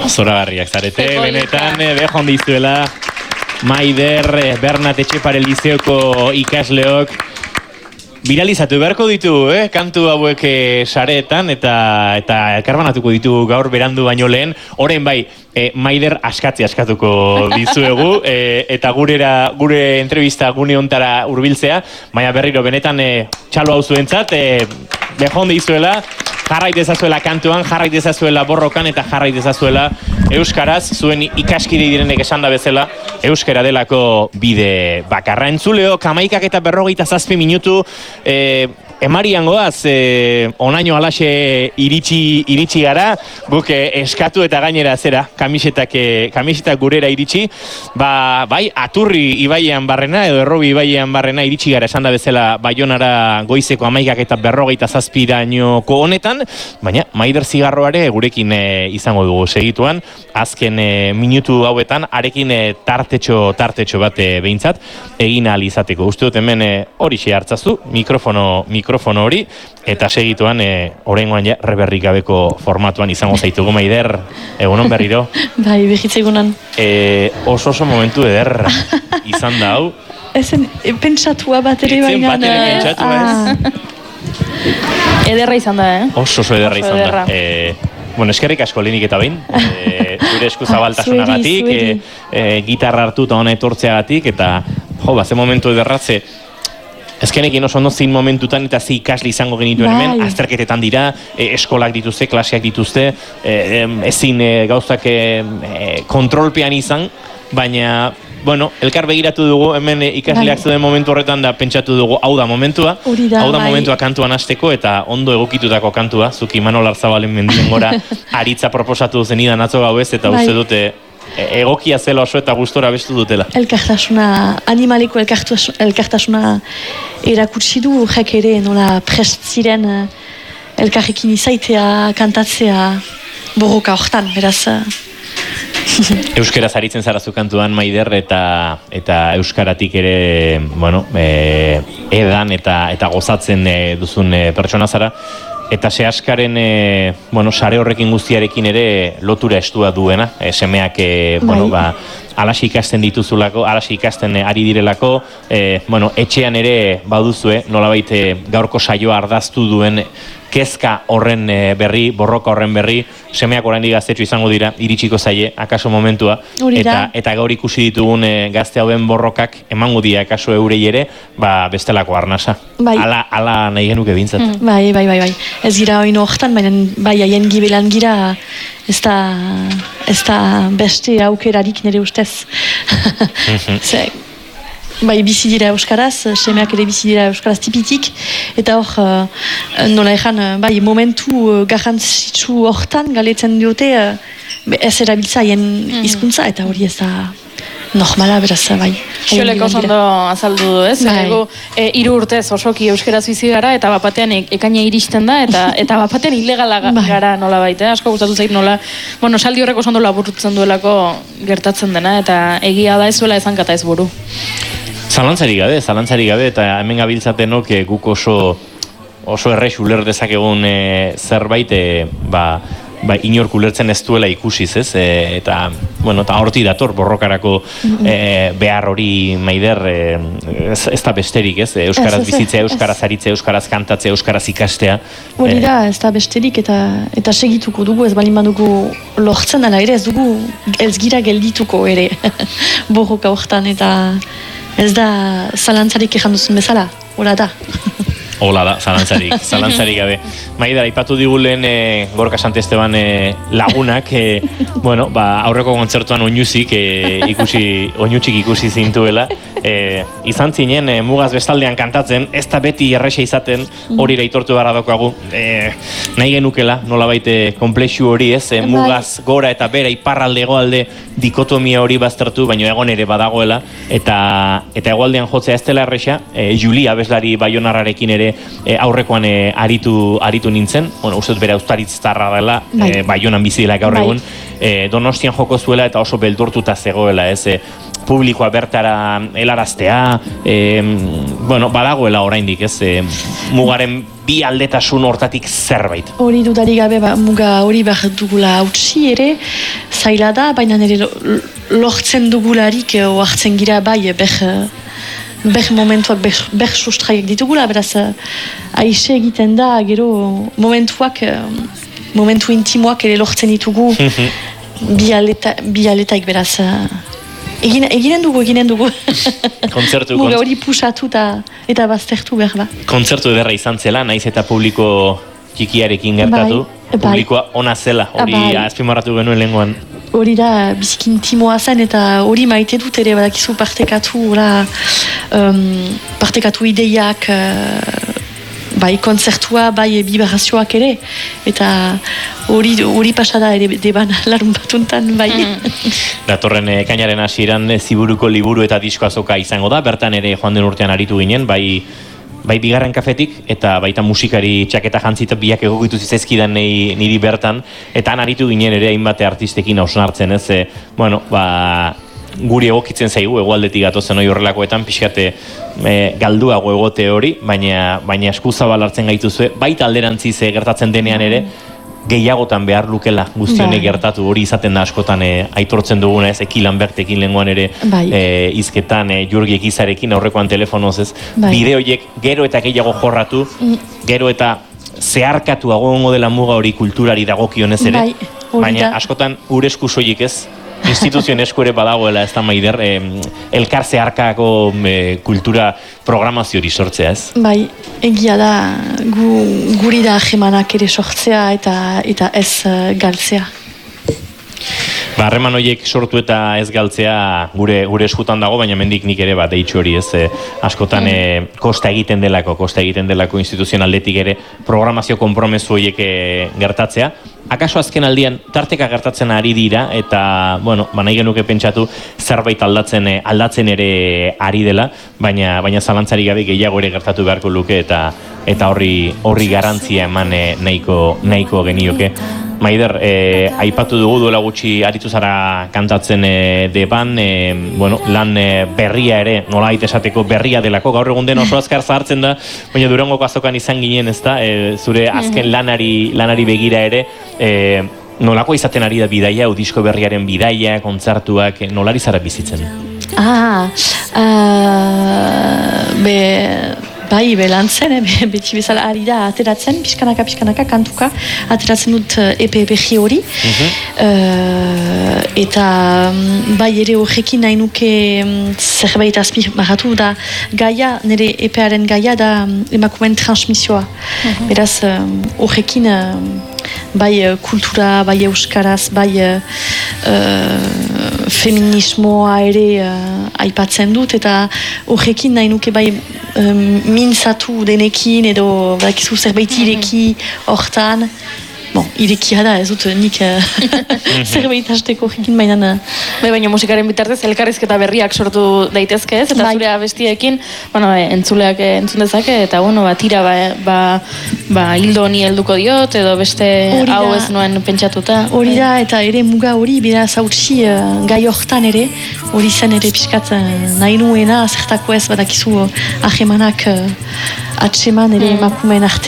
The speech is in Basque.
Zoragarriak zarete, benetan, behon dizuela, Maider, Bernat Etxepare Lizeoko ikasleok, viralizatu beharko ditu, kantu hauek sareetan eta elkarbanatuko ditu gaur berandu baino lehen. Orain bai, Maider askatuko dizuegu eta gure entrevista gune hontara hurbiltzea, baina berriro benetan txalo hau zuentzat, behon dizuela, jarrait ezazuela kantuan, jarrait ezazuela borrokan eta jarrait ezazuela euskaraz, zuen ikaskide direnek esan da bezala, euskara delako bide bakarra. Entzuleo, 11:47 minutu, emarian goaz, onaino alaxe iritsi gara, guk eskatu eta gainera zera, kamisetak gurera iritsi, bai, Aturri ibaian barrena, edo Errobi ibaian barrena iritsi gara, esan da bezala Baionara goizeko 11:47 honetan, baina Maider Zigarroare gurekin izango dugu segituan, azken minutu hauetan, arekin tartetxo bat behintzat, egin ahal izateko. Uste dut hemen hori hartzazu, mikrofono hori, eta segituan oraingoan ja reberrik gabeko formatuan izango zaitugu. Maider, egunon berriro. Bai, behitzegunan. Oso momentu eder izan da hau. Ezen pentsatua bat ere baina. Ederra izan da, Oso ederra izan da. Bueno, eskerrik asko lehenik eta behin, zure eskuzabaltasunagatik, gitarra hartu eta hona etortzeagatik, eta ze momentu ederratze, ezkenekin oso ondo zein momentutan eta ze ikasle izango genituen hemen, azterketetan dira, eskolak dituzte, klaseak dituzte, ezin gauzak kontrolpean izan, baina, bueno, elkar begiratu dugu, hemen ikasleak zuden momentu horretan da pentsatu dugu, hau da momentua, momentua kantuan hasteko eta ondo egokitutako kantua, zuki Imanol Arzabalen mendien gora aritza proposatu zenidan atzo gauez, eta uste dute egokia zela oso eta gustora bestu dutela. Elkartasuna, animaliko elkartasuna erakutsi du, jak ere nola prest ziren elkarrekin izaitea, kantatzea, borroka hortan, beraz. Euskaraz aritzen zarazu kantuan, Maider, eta euskaratik ere, bueno, edan eta gozatzen duzun pertsona zara. Eta sehaskaren, sare horrekin guztiarekin ere lotura estua duena. Semeak, alaxi ikasten dituzulako, alaxi ikasten ari direlako, etxean ere baduzue, nolabait gaurko saioa ardaztu duen kezka horren berri, borroka horren berri, semeak oraindik gaztetxo izango dira, iritsiko zaie, akaso momentua, eta gaur ikusi ditugun gazte hauen borrokak emango dira akaso eurei ere, bestelako arnasa. Ala nahi genuke bintzat. Bai. Ez gira oino hortan, baina bai haien gibelan gira, ez da beste aukerarik nire ustez. Bai, bizi dira euskaraz, semeak ere bizi dira euskaraz tipitik, eta hor, nola ezan, bai, momentu garrantzitsu hortan galetzen diote, ez erabiltza haien hizkuntza, eta hori ez da normala, beraz, bai. Xoleko ondo azaldu du, ez? Ego, 3 urtez osoki euskaraz bizi gara, eta bapatean ekaina iristen da, eta bapatean ilegala gara nola baita, asko gustatu zait nola, saldi horreko oso ondo laburtzen duelako gertatzen dena, eta egia da ez zuela ezankata ez buru. Zalantzari gabe, eta hemen gabiltzatenok guk oso errex uler dezakegun zerbait, inork ulertzen ez duela ikusiz, ez? Eta horti dator borrokarako behar hori, Maider, ez da besterik, ez? Euskaraz bizitzea, euskaraz aritzea, euskaraz kantatzea, euskaraz ikastea. Hori da, ez da besterik eta segituko dugu, ez balin badugu lortzen, ala ere ez dugu ez gira geldituko ere borroka hortan, eta ez da zalantzarik ezan duzun bezala, hola da. Hola da, zalantzarik gabe. Maider, aipatu digulen Gorka Santesteban lagunak, aurreko kontzertuan oinuzik ikusi zintuela. Izan zinen mugaz bestaldean kantatzen, ez da beti erresa izaten, hori aitortu behar adokagu. Nahi genukela, nolabait konplexu hori ez, mugaz gora eta bera iparralde egoalde dikotomia hori baztertu, baina egon ere badagoela, eta egoaldean jotzea ez dela erresa, Julia abeslari Baionarrarekin ere aurrekoan aritu nintzen, uste dut bera ustaritzarra dela, Baionan bizi dela gaur egun, Donostian joko zuela eta oso beldurtuta zegoela, ez, publikoa bertara helaraztea, badagoela oraindik, ez, mugaren bi aldetasun hortatik zerbait. Hori dudari gabe, muga hori behar dugula hautsi ere, zaila da, baina nire lortzen dugularik oartzen gira bai ber momentuak, ber sustraiak ditugula, beraz aixe egiten da, gero momentu intimoak ere lortzen ditugu bi aletaik beraz eginen dugu muga hori pusatu eta baztertu behar ba. Kontzertu ederra izan zela, naiz eta publiko txikiarekin gertatu, publikoa ona zela, hori azpimarratu genuen lehengoan. Hori da biziki intimoa zen eta hori maite dut ere badakizu partekatu ideiak bai kontzertua, bai bibarazioak ere, eta hori pasada ere deban larun batuntan, bai. Datorren ekainaren hasieran Ziburuko liburu eta disko azoka izango da, bertan ere joan den urtean aritu ginen, bai bigarren kafetik, eta baita musikari txaketa jantzita biak egokitu zizezkidan niri bertan, eta han aritu ginen ere hainbate artistekin hausnartzen, ez, guri egokitzen zaigu, egualdetik gatozen hori horrelakoetan, pixkate galduago egote hori, baina eskuzabal hartzen gaituzue, baita alderantziz gertatzen denean ere, gehiagotan behar lukela guztionek gertatu, hori izaten da askotan aitortzen duguna ez, Ekilan Bertekin lehengoan ere izketan, Jurgi Ekizarekin aurrekoan telefonoz ez, bideoiek gero eta gehiago jorratu, gero eta zeharkatuago ongo dela muga hori kulturari dagokionez ere, baina askotan ure eskusoiek ez, instituzioen esku ere badagoela ez da Maider, elkar zeharkako kultura programazio hori sortzea ez? Bai, egia da guri da jemanak ere sortzea eta ez galtzea. Harreman horiek sortu eta ez galtzea gure eskutan dago, baina mendik nik ere bat deitxu hori ez, askotan kosta egiten delako instituzionaldetik ere programazio konpromesu horiek gertatzea. Akaso azken aldian tarteka gertatzen ari dira eta, nahi genuke pentsatu zerbait aldatzen ere ari dela, baina zalantzari gabe gehiago ere gertatu beharko luke eta horri garantzia eman nahiko genioke. Maider, aipatu dugu duela gutxi aritu zara kantatzen deban, lan berria ere, nolabait esateko berria delako, gaur egun den oso azkar zahartzen da, baina Durangoko azokan izan ginen, ez da, zure azken lanari begira ere, nolako izaten ari da bidaia, disko berriaren bidaia, kontzertuak, nolari zara bizitzen? Bai, belantzen, beti bezala ari da ateratzen, pixkanaka kantuka, ateratzen dut EP berri hori. Eta bai ere horrekin nahi nuke zerbait azpimarratu da gaia, nire EParen gaia da emakumeen transmisioa. Beraz, horrekin bai kultura, bai euskaraz, bai feminismoa ere aipatzen dut, eta horrekin nahi nuke bai mintzatu denekin edo bakizu zerbait ireki hortan. Irekia da, ez dut nik zerbait hasteko horrekin mainan. Baina musikaren bitartez elkarrizketa berriak sortu daitezke ez, eta zure abestiekin entzuleak entzun dezake, eta tira hildo honi helduko diot, edo beste hau ez nuen pentsatuta. Hori da, eta ere muga hori, bera zautsi gai hortan ere, hori zen ere pixkat nahi nuena, zertako ez badakizu ahemanak atseman ere emakumeen artean.